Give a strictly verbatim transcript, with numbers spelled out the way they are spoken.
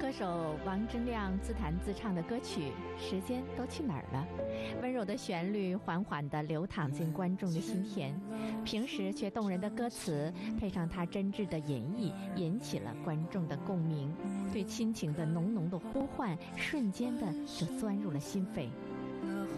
歌手王铮亮自弹自唱的歌曲《时间都去哪儿了》，温柔的旋律缓缓地流淌进观众的心田，平时却动人的歌词配上他真挚的演绎，引起了观众的共鸣，对亲情的浓浓的呼唤瞬间的就钻入了心扉。